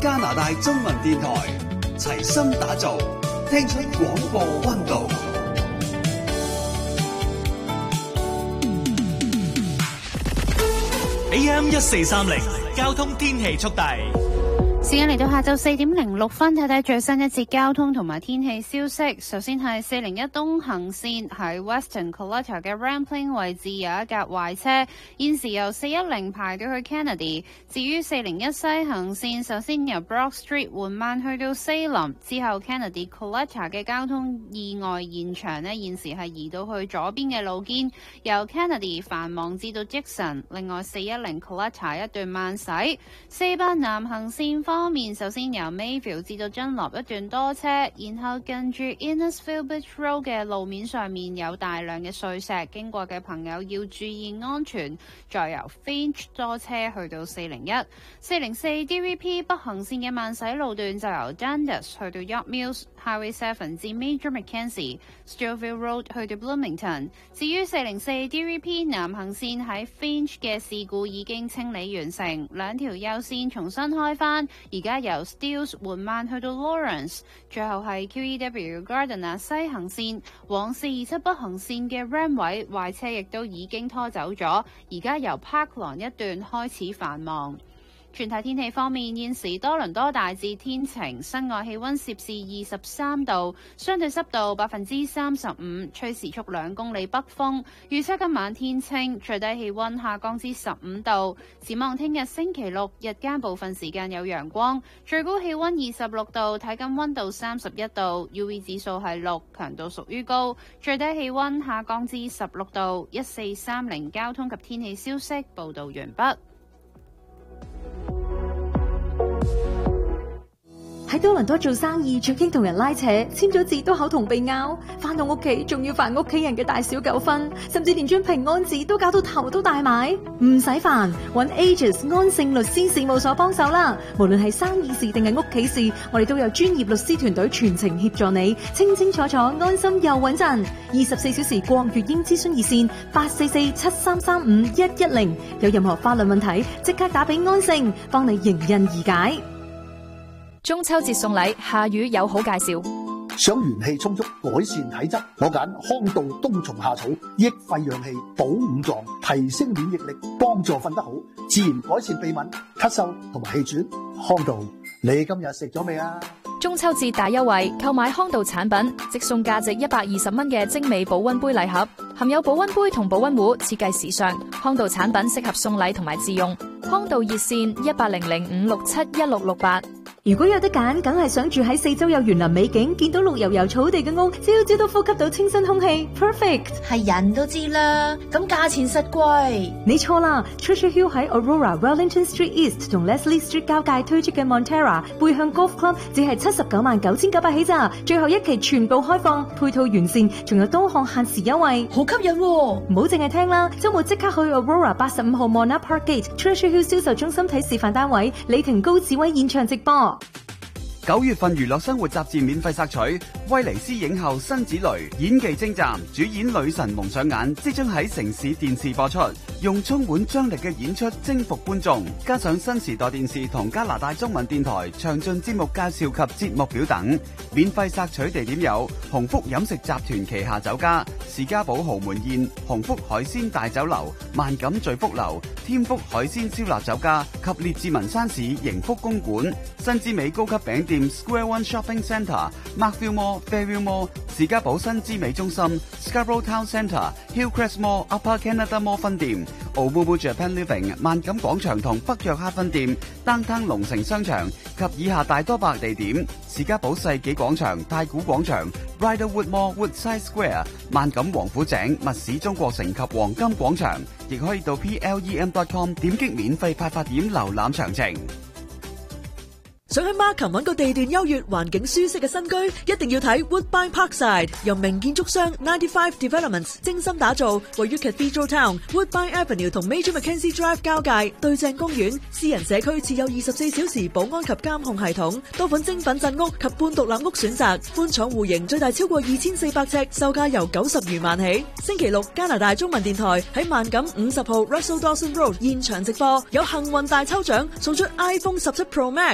加拿大中文電台齊心打造，聽出廣播溫度。AM 1430交通天氣速遞。 時間嚟到下晝4點06分，睇睇最新一節交通同埋天氣消息。首先係401東行線喺 Weston Coletta 嘅 Rampling 位置有一架壞車，現時由410排到去 Kennedy。至於401西行線，首先由 Brock Street 緩慢去到 Salem， 之後 Kennedy Coletta 嘅交通意外現場呢，現時係移到去左邊嘅路肩，由 Kennedy 繁忙至到 Dixon。另外410 Coletta 一段慢駛。4班南行線方面，首先由 Mayfield 至到真樂一段多車，然後近住 Innisfil Beach Road 嘅路面上面有大量嘅碎石，經過嘅朋友要注意安全。再由 Finch 多車去到401。404 DVP 北行線嘅慢駛路段就由 Dundas 去到 York Mills、Highway 7至 Major Mackenzie、Stillville Road 去到 Bloomington。至於404 DVP 南行線喺 Finch 嘅事故已經清理完成，兩條右線重新開返。而家由 Steeles 緩慢去到 Lawrence， 最後係 QEW Gardiner 西行線往427北行線嘅 Ram 位壞車亦都已經拖走咗，而家由 Parkland 一段開始繁忙。全體天氣方面，現時多倫多大致天晴，室外氣溫攝氏23度，相對濕度35%，吹時速2公里北風。預測今晚天清，最低氣溫下降至15度。展望聽日星期六，日間部分時間有陽光，最高氣溫26度，體感溫度31度 ，UV 指數係6，強度屬於高。最低氣溫下降至16度。1430交通及天氣消息報道完畢。 喺多倫多做生意，最驚同人拉扯，簽咗字都口同鼻拗，返到屋企仲要煩屋企人嘅大小糾紛，甚至連張平安紙都搞到頭都大埋。唔使煩，揾 Aegis 安盛律師事務所幫手啦。無論係生意事定係屋企事，我哋都有專業律師團隊全程協助你，清清楚楚，安心又穩陣。24小時國粵英諮詢熱線844-7335-110，有任何法律問題即刻打俾安盛，幫你迎刃而解。 中秋節送禮，夏雨有好介紹。 想元氣充足，改善體質，我揀康道冬蟲夏草，益肺養氣，補五臟，提升免疫力，幫助瞓得好，自然改善鼻敏、咳嗽同埋氣喘。康道，你今日食咗未啊？ 中秋節大優惠，購買康道產品，即送價值120蚊嘅精美保溫杯禮盒，含有保溫杯同保溫壺，設計時尚。康道產品適合送禮同埋自用。康道熱線1800-567-1668。 如果有得揀，梗係想住喺四周有園林美景，見到綠油油草地嘅屋，朝朝都呼吸到清新空氣 ，perfect。 係人都知啦，咁價錢實貴。 你錯啦 ，Treasure Hill 喺 Aurora、Wellington Street East 同 Leslie Street 交界推出嘅 Montera 背向 Golf Club 只係799900起咋，最後一期全部開放，配套完善，仲有多項限時優惠， 好吸引喎！ 唔好淨係聽啦，周末即刻去 Aurora 85號 Monarch Park Gate Treasure Hill 銷售中心睇示範單位，李婷高志威現場直播。 9月份娛樂生活雜誌免費索取，威尼斯影后辛芷蕾演技精湛，主演女神蒙上眼，即將喺城市電視播出，用充滿張力嘅演出征服觀眾，加上新時代電視同加拿大中文電台詳盡節目介紹及節目表等。免費索取地點有鴻福飲食集團旗下酒家、士嘉堡豪門宴、鴻福海鮮大酒樓、萬錦聚福樓、添福海鮮燒臘酒家及列治文山市盈福公館、新之美高級餅店 Square One Shopping Centre、Markville Mall、Fairview Mall、士嘉堡新之美中心、Scarborough Town Centre、Hillcrest Mall、Upper Canada Mall 分店、Omumu Japan Living 萬錦廣場同北約克分店、Downtown 龍城商場及以下大多百地點：士嘉堡世紀廣場、太古廣場、Riderwood Mall、Woodside Square、萬錦王府井、密市中國城及黃金廣場，亦可以到 plem.com 點擊免費派發點瀏覽詳情。 想喺 Markham 揾個地段優越、環境舒適嘅新居，一定要睇 Woodbine Parkside， 由名建築商95 Developments 精心打造，位於 Cathedral Town、Woodbine Avenue 同 Major Mackenzie Drive 交界，對正公園，私人社區設有24小時保安及監控系統，多款精品鎮屋及半獨立屋選擇，寬敞戶型，最大超過2400尺，售價由90餘萬起。星期六，加拿大中文電台喺萬錦50號 Russell Dawson Road 現場直播，有幸運大抽獎，送出 iPhone 17 Pro Max。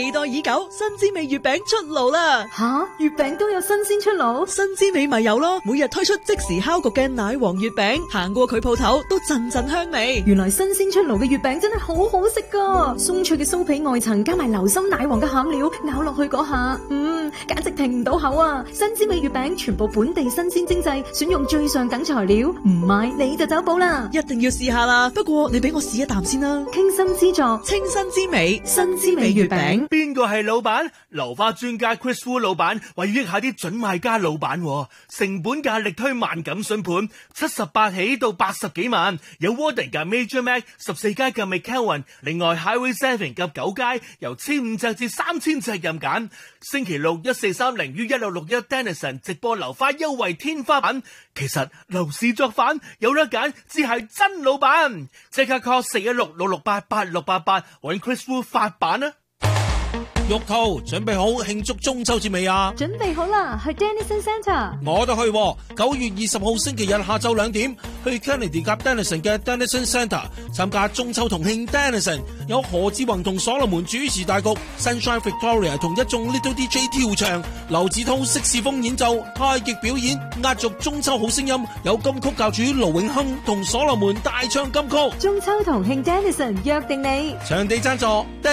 期待已久新滋味月餅出爐啦！ 吓，月餅都有新鮮出爐？ 新滋味咪有咯，每日推出即時烤焗嘅奶黃月餅，行過佢鋪頭都陣陣香味。 原來新鮮出爐嘅月餅真係好好食噶，鬆脆嘅酥皮外層加埋流心奶黃嘅餡料，咬落去嗰下，簡直停唔到口啊！新滋味月餅全部本地新鮮精製，選用最上等材料，唔買你就走寶啦！ 一定要試下啦！不過你俾我試一啖先啦。 傾心之作， 清新之美，新滋味月餅。 邊個係老闆？流花專家 Chris Wu 老闆為益下啲準買家老闆，成本價力推萬錦筍盤，78起到80幾萬，有 Warden 嘅 Major Mac 14階嘅 McKelvin， 另外 Highway 7及9階由1500隻至3000隻任揀。星期六1430於1661 Dennison 直播流花優惠天花板。其實樓市作反有得揀，只係真老闆。即刻 call 416-668-8688揾 Chris Wu 發版啊！ 玉兔準備好慶祝中秋節未啊？ 準備好啦，去 Dennison Centre。 我都去，9月20號星期日下晝2點去 Kennedy 夾 Dennison 嘅 Dennison Centre 參加中秋同慶 Dennison， 有何志宏同所羅門主持大局 ，Sunshine Victoria 同一眾 Little DJ 跳場，劉子韜色士風演奏，太極表演，壓軸中秋好聲音，有金曲教主盧永亨同所羅門大唱金曲。 中秋同慶 Dennison 約定你， 場地贊助。